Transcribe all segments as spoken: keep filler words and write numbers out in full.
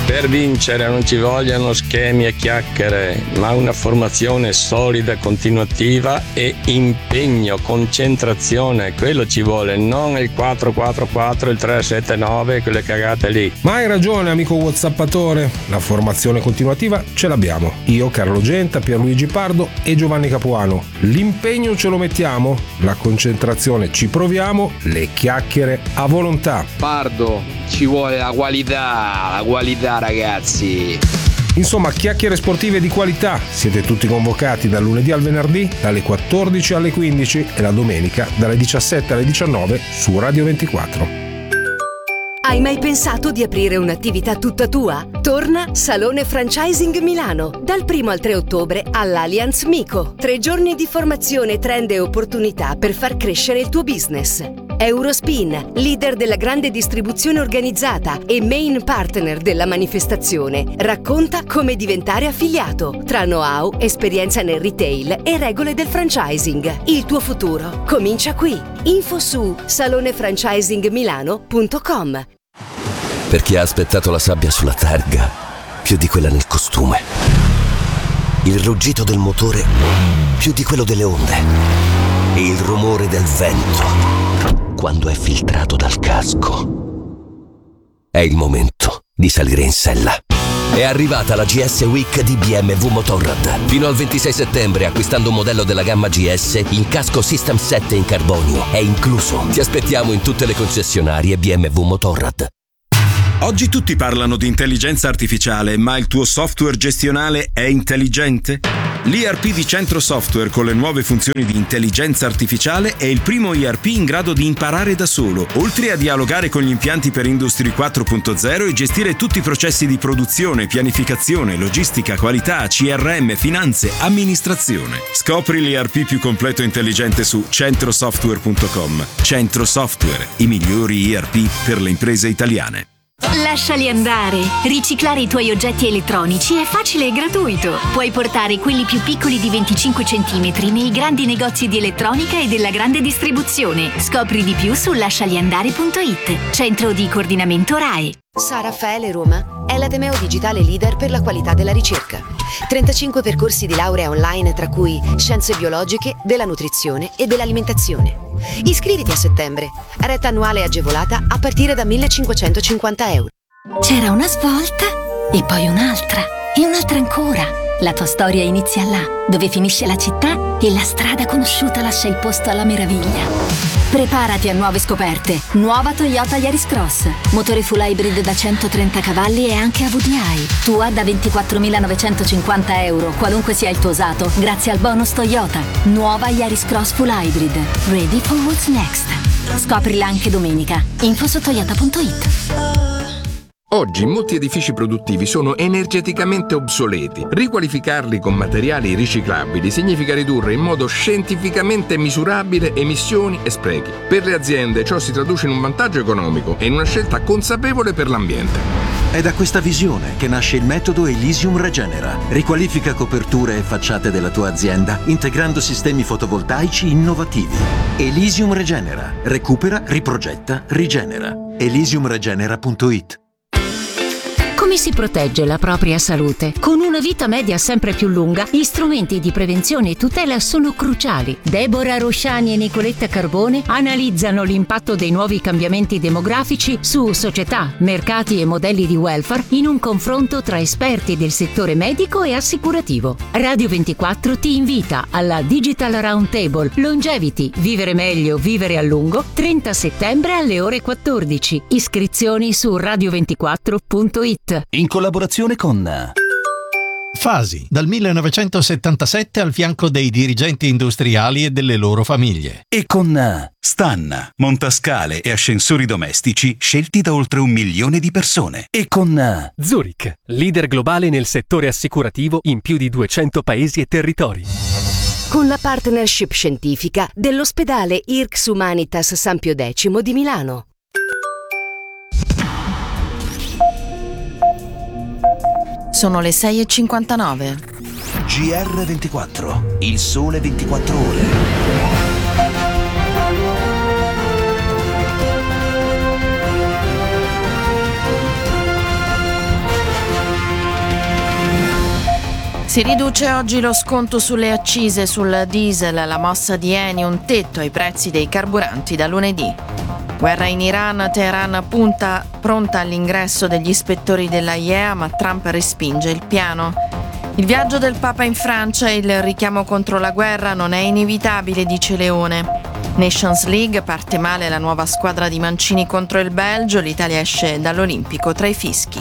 Per vincere non ci vogliono schemi e chiacchiere, ma una formazione solida, continuativa e impegno, concentrazione. Quello ci vuole, non il quattro quattro quattro, il tre sette nove, quelle cagate lì. Ma hai ragione, amico whatsappatore. La formazione continuativa ce l'abbiamo. Io, Carlo Genta, Pierluigi Pardo e Giovanni Capuano. L'impegno ce lo mettiamo, la concentrazione ci proviamo, le chiacchiere a volontà. Pardo, ci vuole la qualità, la qualità ragazzi. Insomma, chiacchiere sportive di qualità. Siete tutti convocati dal lunedì al venerdì dalle quattordici alle quindici e la domenica dalle diciassette alle diciannove su Radio ventiquattro. Hai mai pensato di aprire un'attività tutta tua? Torna Salone Franchising Milano dal primo al tre ottobre all'Allianz Mico. Tre giorni di formazione, trend e opportunità per far crescere il tuo business. Eurospin, leader della grande distribuzione organizzata e main partner della manifestazione, racconta come diventare affiliato tra know-how, esperienza nel retail e regole del franchising. Il tuo futuro comincia qui. Info su salone franchising milano punto com. Per chi ha aspettato la sabbia sulla targa più di quella nel costume, il ruggito del motore più di quello delle onde e il rumore del vento quando è filtrato dal casco. È il momento di salire in sella. È arrivata la G S Week di B M W Motorrad. Fino al ventisei settembre, acquistando un modello della gamma G S, il casco System sette in carbonio è incluso. Ti aspettiamo in tutte le concessionarie B M W Motorrad. Oggi tutti parlano di intelligenza artificiale, ma il tuo software gestionale è intelligente? L'I R P di Centro Software con le nuove funzioni di intelligenza artificiale è il primo I R P in grado di imparare da solo, oltre a dialogare con gli impianti per Industry quattro punto zero e gestire tutti i processi di produzione, pianificazione, logistica, qualità, C R M, finanze, amministrazione. Scopri l'I R P più completo e intelligente su centrosoftware punto com. Centro Software, i migliori I R P per le imprese italiane. Lasciali andare. Riciclare i tuoi oggetti elettronici è facile e gratuito. Puoi portare quelli più piccoli di venticinque centimetri nei grandi negozi di elettronica e della grande distribuzione. Scopri di più su lascialiandare punto it. Centro di coordinamento R A E. San Raffaele Roma è l'Ateneo digitale leader per la qualità della ricerca. trentacinque percorsi di laurea online, tra cui scienze biologiche, della nutrizione e dell'alimentazione. Iscriviti a settembre. Retta annuale agevolata a partire da millecinquecentocinquanta euro. C'era una svolta e poi un'altra e un'altra ancora. La tua storia inizia là, dove finisce la città e la strada conosciuta lascia il posto alla meraviglia. Preparati a nuove scoperte. Nuova Toyota Yaris Cross. Motore full hybrid da centotrenta cavalli e anche a V D I. Tua da ventiquattromilanovecentocinquanta euro, qualunque sia il tuo usato, grazie al bonus Toyota. Nuova Yaris Cross full hybrid. Ready for what's next. Scoprila anche domenica. Info su toyota punto it. Oggi molti edifici produttivi sono energeticamente obsoleti. Riqualificarli con materiali riciclabili significa ridurre in modo scientificamente misurabile emissioni e sprechi. Per le aziende ciò si traduce in un vantaggio economico e in una scelta consapevole per l'ambiente. È da questa visione che nasce il metodo Elysium Regenera. Riqualifica coperture e facciate della tua azienda integrando sistemi fotovoltaici innovativi. Elysium Regenera. Recupera, riprogetta, rigenera. elysium regenera punto it. Come si protegge la propria salute? Con una vita media sempre più lunga, gli strumenti di prevenzione e tutela sono cruciali. Deborah Rosciani e Nicoletta Carbone analizzano l'impatto dei nuovi cambiamenti demografici su società, mercati e modelli di welfare in un confronto tra esperti del settore medico e assicurativo. Radio ventiquattro ti invita alla Digital Roundtable Longevity, vivere meglio, vivere a lungo, trenta settembre alle ore quattordici. Iscrizioni su radio ventiquattro punto it. In collaborazione con Fasi, dal millenovecentosettantasette al fianco dei dirigenti industriali e delle loro famiglie. E con Stan, montascale e ascensori domestici scelti da oltre un milione di persone. E con Zurich, leader globale nel settore assicurativo in più di duecento paesi e territori. Con la partnership scientifica dell'ospedale I R C S Humanitas San Pio X di Milano. Sono le sei e cinquantanove. G R ventiquattro, il sole ventiquattro ore. Si riduce oggi lo sconto sulle accise sul diesel, la mossa di Eni, un tetto ai prezzi dei carburanti da lunedì. Guerra in Iran, Teheran punta pronta all'ingresso degli ispettori della I E A, ma Trump respinge il piano. Il viaggio del Papa in Francia e il richiamo contro la guerra non è inevitabile, dice Leone. Nations League, parte male la nuova squadra di Mancini contro il Belgio, l'Italia esce dall'Olimpico tra i fischi.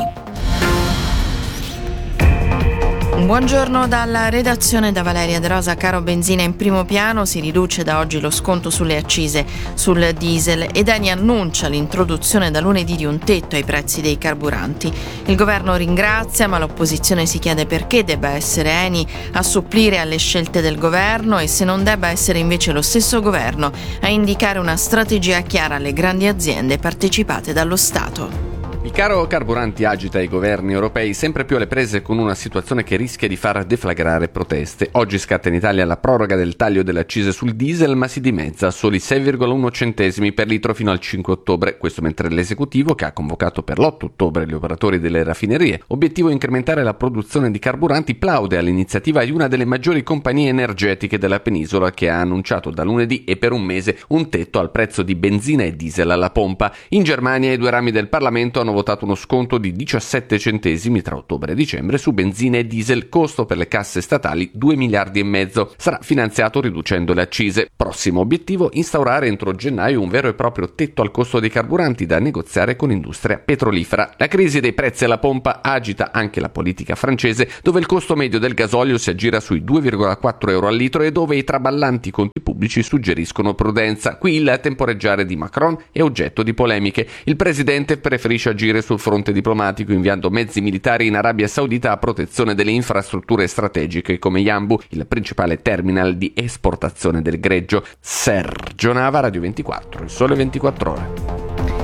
Buongiorno dalla redazione, da Valeria De Rosa. Caro benzina in primo piano, si riduce da oggi lo sconto sulle accise sul diesel ed Eni annuncia l'introduzione da lunedì di un tetto ai prezzi dei carburanti. Il governo ringrazia, ma l'opposizione si chiede perché debba essere Eni a supplire alle scelte del governo e se non debba essere invece lo stesso governo a indicare una strategia chiara alle grandi aziende partecipate dallo Stato. Il caro carburanti agita i governi europei sempre più alle prese con una situazione che rischia di far deflagrare proteste. Oggi scatta in Italia la proroga del taglio delle accise sul diesel, ma si dimezza a soli sei virgola uno centesimi per litro fino al cinque ottobre. Questo mentre l'esecutivo, che ha convocato per l'otto ottobre gli operatori delle raffinerie, obiettivo incrementare la produzione di carburanti, plaude all'iniziativa di una delle maggiori compagnie energetiche della penisola, che ha annunciato da lunedì e per un mese un tetto al prezzo di benzina e diesel alla pompa. In Germania i due rami del Parlamento hanno votato uno sconto di diciassette centesimi tra ottobre e dicembre su benzina e diesel, costo per le casse statali due miliardi e mezzo. Sarà finanziato riducendo le accise. Prossimo obiettivo: instaurare entro gennaio un vero e proprio tetto al costo dei carburanti da negoziare con l'industria petrolifera. La crisi dei prezzi alla pompa agita anche la politica francese, dove il costo medio del gasolio si aggira sui due virgola quattro euro al litro e dove i traballanti conti pubblici suggeriscono prudenza. Qui il temporeggiare di Macron è oggetto di polemiche. Il presidente preferisce agire sul fronte diplomatico inviando mezzi militari in Arabia Saudita a protezione delle infrastrutture strategiche come Yanbu, il principale terminal di esportazione del greggio. Sergio Nava, Radio ventiquattro, il Sole ventiquattro Ore.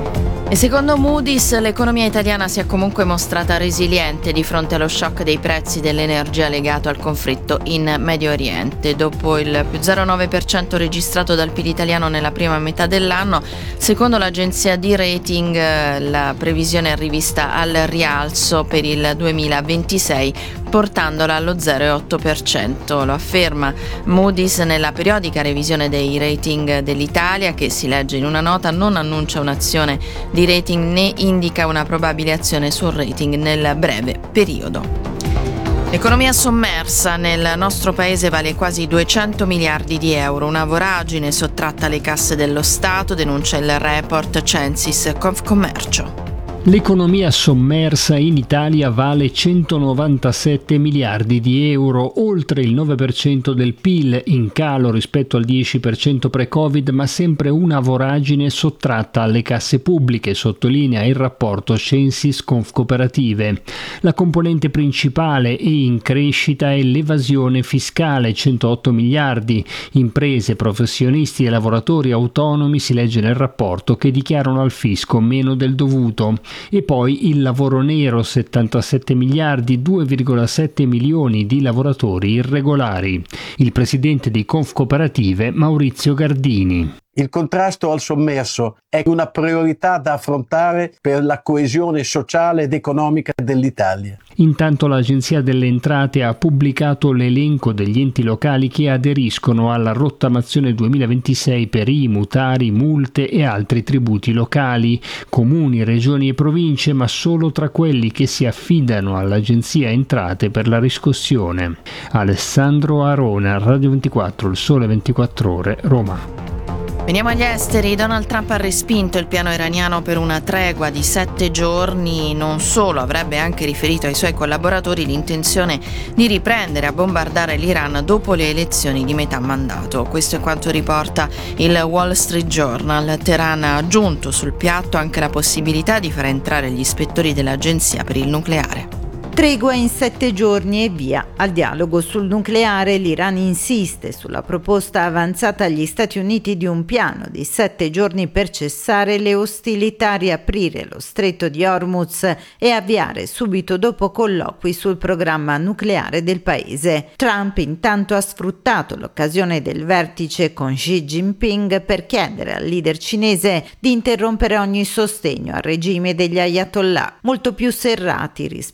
E secondo Moody's l'economia italiana si è comunque mostrata resiliente di fronte allo shock dei prezzi dell'energia legato al conflitto in Medio Oriente. Dopo il più zero virgola nove per cento registrato dal P I L italiano nella prima metà dell'anno, secondo l'agenzia di rating la previsione è rivista al rialzo per il duemilaventisei, portandola allo zero virgola otto per cento. Lo afferma Moody's nella periodica revisione dei rating dell'Italia, che si legge in una nota: non annuncia un'azione di rating né indica una probabile azione sul rating nel breve periodo. L'economia sommersa nel nostro paese vale quasi duecento miliardi di euro, una voragine sottratta alle casse dello Stato, denuncia il report Censis Confcommercio. L'economia sommersa in Italia vale centonovantasette miliardi di euro, oltre il nove per cento del P I L, in calo rispetto al dieci per cento pre-Covid, ma sempre una voragine sottratta alle casse pubbliche, sottolinea il rapporto Censis Confcooperative. La componente principale e in crescita è l'evasione fiscale, centootto miliardi. Imprese, professionisti e lavoratori autonomi, si legge nel rapporto, che dichiarano al fisco meno del dovuto. E poi il lavoro nero, settantasette miliardi, due virgola sette milioni di lavoratori irregolari. Il presidente di Confcooperative, Maurizio Gardini. Il contrasto al sommerso è una priorità da affrontare per la coesione sociale ed economica dell'Italia. Intanto l'Agenzia delle Entrate ha pubblicato l'elenco degli enti locali che aderiscono alla rottamazione duemilaventisei per I M U, Tari, multe e altri tributi locali, comuni, regioni e province, ma solo tra quelli che si affidano all'Agenzia Entrate per la riscossione. Alessandro Arona, Radio ventiquattro, il Sole ventiquattro Ore, Roma. Veniamo agli esteri. Donald Trump ha respinto il piano iraniano per una tregua di sette giorni. Non solo, avrebbe anche riferito ai suoi collaboratori l'intenzione di riprendere a bombardare l'Iran dopo le elezioni di metà mandato. Questo è quanto riporta il Wall Street Journal. Teheran ha aggiunto sul piatto anche la possibilità di far entrare gli ispettori dell'Agenzia per il nucleare. Tregua in sette giorni e via al dialogo sul nucleare. L'Iran insiste sulla proposta avanzata agli Stati Uniti di un piano di sette giorni per cessare le ostilità, riaprire lo stretto di Hormuz e avviare subito dopo colloqui sul programma nucleare del paese. Trump intanto ha sfruttato l'occasione del vertice con Xi Jinping per chiedere al leader cinese di interrompere ogni sostegno al regime degli ayatollah, molto più serrati rispetto al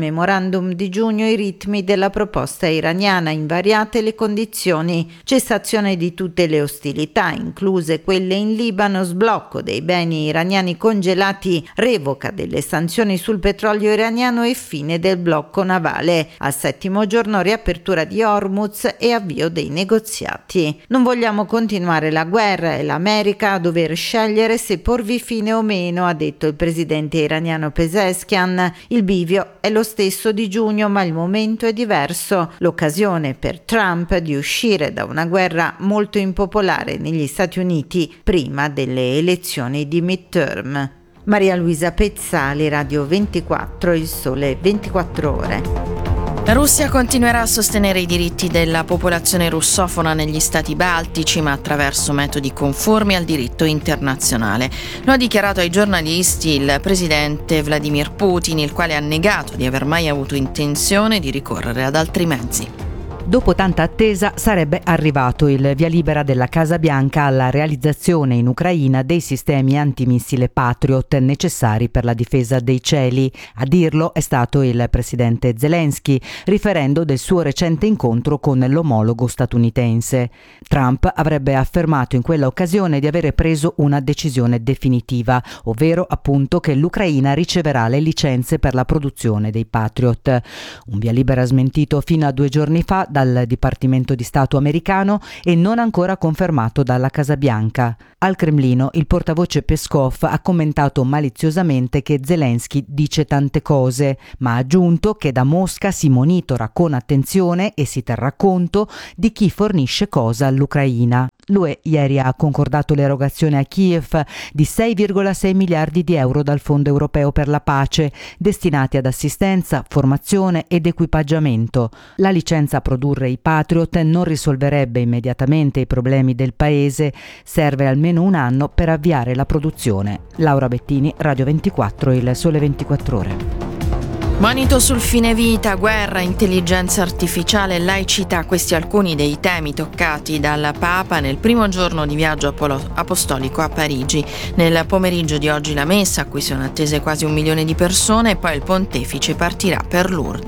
memorandum di giugno i ritmi della proposta iraniana, invariate le condizioni: cessazione di tutte le ostilità, incluse quelle in Libano, sblocco dei beni iraniani congelati, revoca delle sanzioni sul petrolio iraniano e fine del blocco navale. Al settimo giorno riapertura di Hormuz e avvio dei negoziati. Non vogliamo continuare la guerra, è l'America a dover scegliere se porvi fine o meno, ha detto il presidente iraniano Pezeshkian. Il bivio è lo stesso di giugno, ma il momento è diverso. L'occasione per Trump di uscire da una guerra molto impopolare negli Stati Uniti prima delle elezioni di midterm. Maria Luisa Pezzali, Radio ventiquattro, Il Sole ventiquattro Ore. La Russia continuerà a sostenere i diritti della popolazione russofona negli stati baltici, ma attraverso metodi conformi al diritto internazionale. Lo ha dichiarato ai giornalisti il presidente Vladimir Putin, il quale ha negato di aver mai avuto intenzione di ricorrere ad altri mezzi. Dopo tanta attesa sarebbe arrivato il via libera della Casa Bianca alla realizzazione in Ucraina dei sistemi antimissile Patriot necessari per la difesa dei cieli. A dirlo è stato il presidente Zelensky, riferendo del suo recente incontro con l'omologo statunitense. Trump avrebbe affermato in quella occasione di avere preso una decisione definitiva, ovvero appunto che l'Ucraina riceverà le licenze per la produzione dei Patriot. Un via libera smentito fino a due giorni fa dal Dipartimento di Stato americano e non ancora confermato dalla Casa Bianca. Al Cremlino il portavoce Peskov ha commentato maliziosamente che Zelensky dice tante cose, ma ha aggiunto che da Mosca si monitora con attenzione e si terrà conto di chi fornisce cosa all'Ucraina. L'U E ieri ha concordato l'erogazione a Kiev di sei virgola sei miliardi di euro dal Fondo europeo per la pace, destinati ad assistenza, formazione ed equipaggiamento. La licenza a produrre i Patriot non risolverebbe immediatamente i problemi del paese, serve almeno un anno per avviare la produzione. Laura Bettini, Radio ventiquattro, Il Sole ventiquattro Ore. Monito sul fine vita, guerra, intelligenza artificiale e laicità, questi alcuni dei temi toccati dal Papa nel primo giorno di viaggio apostolico a Parigi. Nel pomeriggio di oggi la messa, a cui sono attese quasi un milione di persone, e poi il pontefice partirà per Lourdes.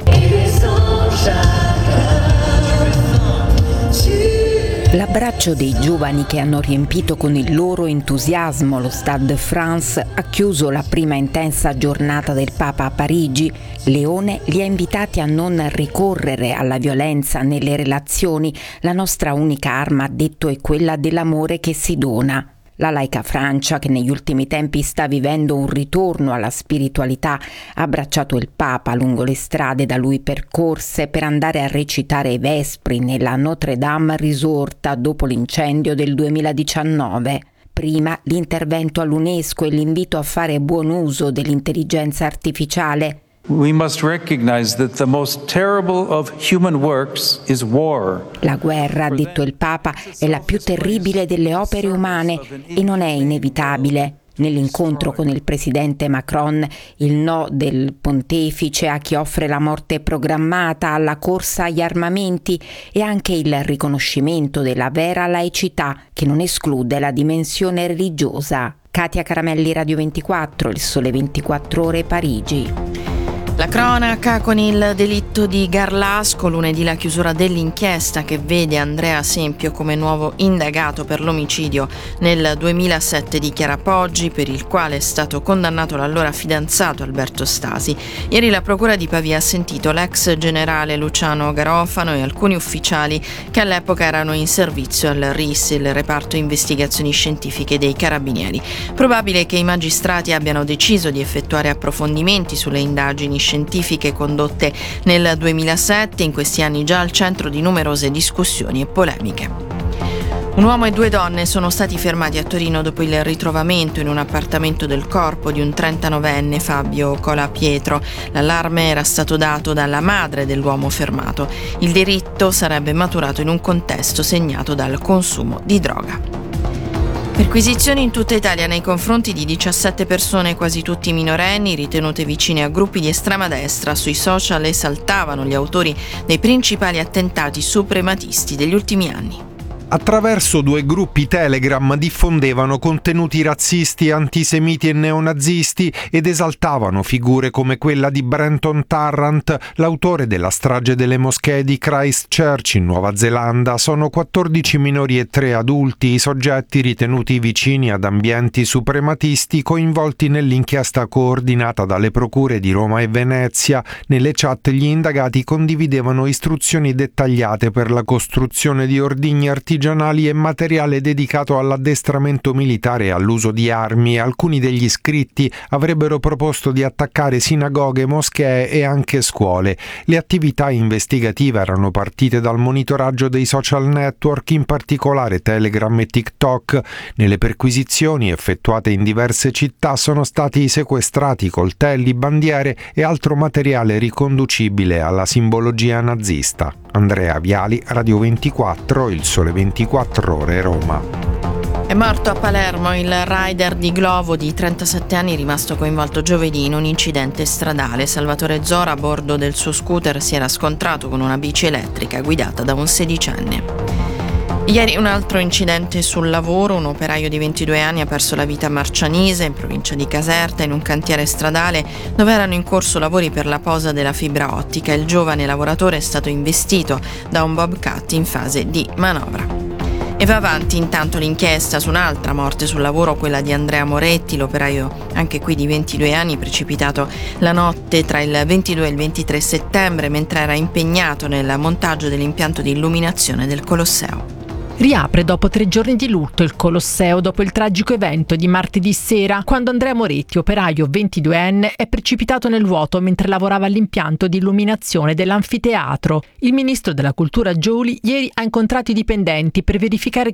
L'abbraccio dei giovani che hanno riempito con il loro entusiasmo lo Stade de France ha chiuso la prima intensa giornata del Papa a Parigi. Leone li ha invitati a non ricorrere alla violenza nelle relazioni. La nostra unica arma, ha detto, è quella dell'amore che si dona. La laica Francia, che negli ultimi tempi sta vivendo un ritorno alla spiritualità, ha abbracciato il Papa lungo le strade da lui percorse per andare a recitare i Vespri nella Notre Dame risorta dopo l'incendio del duemiladiciannove. Prima l'intervento all'UNESCO e l'invito a fare buon uso dell'intelligenza artificiale. We must recognize that the most terrible of human works is war. La guerra, ha detto il Papa, è la più terribile delle opere umane e non è inevitabile. Nell'incontro con il presidente Macron, il no del pontefice a chi offre la morte programmata, alla corsa agli armamenti e anche il riconoscimento della vera laicità che non esclude la dimensione religiosa. Katia Caramelli, Radio ventiquattro, Il Sole ventiquattro Ore, Parigi. La cronaca con il delitto di Garlasco, lunedì la chiusura dell'inchiesta che vede Andrea Sempio come nuovo indagato per l'omicidio nel duemilasette di Chiara Poggi, per il quale è stato condannato l'allora fidanzato Alberto Stasi. Ieri la procura di Pavia ha sentito l'ex generale Luciano Garofano e alcuni ufficiali che all'epoca erano in servizio al R I S, il reparto investigazioni scientifiche dei Carabinieri. Probabile che i magistrati abbiano deciso di effettuare approfondimenti sulle indagini scientifiche condotte nel duemilasette, in questi anni già al centro di numerose discussioni e polemiche. Un uomo e due donne sono stati fermati a Torino dopo il ritrovamento in un appartamento del corpo di un trentanovenne, Fabio Colapietro. L'allarme era stato dato dalla madre dell'uomo fermato. Il delitto sarebbe maturato in un contesto segnato dal consumo di droga. Perquisizioni in tutta Italia nei confronti di diciassette persone, quasi tutti minorenni, ritenute vicine a gruppi di estrema destra. Sui social esaltavano gli autori dei principali attentati suprematisti degli ultimi anni. Attraverso due gruppi Telegram diffondevano contenuti razzisti, antisemiti e neonazisti ed esaltavano figure come quella di Brenton Tarrant, l'autore della strage delle moschee di Christchurch in Nuova Zelanda. Sono quattordici minori e tre adulti i soggetti ritenuti vicini ad ambienti suprematisti coinvolti nell'inchiesta coordinata dalle procure di Roma e Venezia. Nelle chat gli indagati condividevano istruzioni dettagliate per la costruzione di ordigni artigianali e materiale dedicato all'addestramento militare e all'uso di armi. Alcuni degli iscritti avrebbero proposto di attaccare sinagoghe, moschee e anche scuole. Le attività investigative erano partite dal monitoraggio dei social network, in particolare Telegram e TikTok. Nelle perquisizioni effettuate in diverse città sono stati sequestrati coltelli, bandiere e altro materiale riconducibile alla simbologia nazista. Andrea Viali, Radio ventiquattro, Il Sole ventiquattro Ore, Roma. È morto a Palermo il rider di Glovo di trentasette anni rimasto coinvolto giovedì in un incidente stradale. Salvatore Zora a bordo del suo scooter si era scontrato con una bici elettrica guidata da un sedicenne. Ieri un altro incidente sul lavoro, un operaio di ventidue anni ha perso la vita a Marcianise, in provincia di Caserta, in un cantiere stradale dove erano in corso lavori per la posa della fibra ottica. Il giovane lavoratore è stato investito da un bobcat in fase di manovra. E va avanti intanto l'inchiesta su un'altra morte sul lavoro, quella di Andrea Moretti, l'operaio anche qui di ventidue anni, precipitato la notte tra il ventidue e il ventitré settembre mentre era impegnato nel montaggio dell'impianto di illuminazione del Colosseo. Riapre dopo tre giorni di lutto il Colosseo dopo il tragico evento di martedì sera, quando Andrea Moretti, operaio ventiduenne, è precipitato nel vuoto mentre lavorava all'impianto di illuminazione dell'anfiteatro. Il ministro della Cultura Gioli ieri ha incontrato i dipendenti per verificare